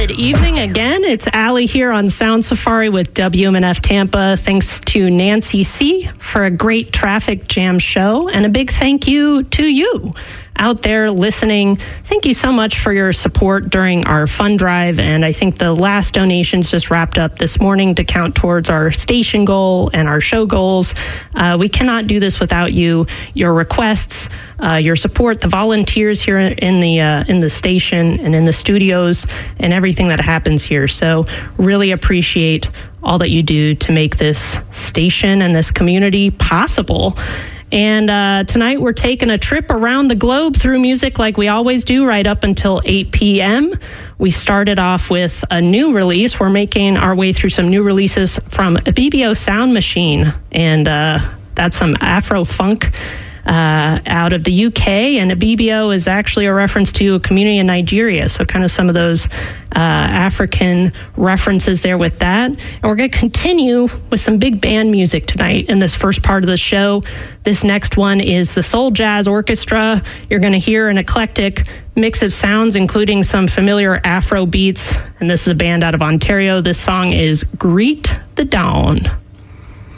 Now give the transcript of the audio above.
Good evening again. It's Allie here on Sound Safari with WMNF Tampa. Thanks to Nancy C. for a great traffic jam show, and a big thank you to you out there listening. Thank you so much for your support during our fund drive, and I think the last donations just wrapped up this morning to count towards our station goal and our show goals. We cannot do this without you, your requests, your support, the volunteers here in the station and in the studios, and everything that happens here. So really appreciate all that you do to make this station and this community possible. And tonight we're taking a trip around the globe through music like we always do, right up until 8 p.m. We started off with a new release. We're making our way through some new releases from Ibibio Sound Machine, and that's some Afro-funk out of the UK, and Ibibio is actually a reference to a community in Nigeria, so kind of some of those African references there with that. And we're going to continue with some big band music tonight in this first part of the show. This next one is the Soul Jazz Orchestra. You're going to hear an eclectic mix of sounds, including some familiar Afro beats, and this is a band out of Ontario. This song is Greet the Dawn.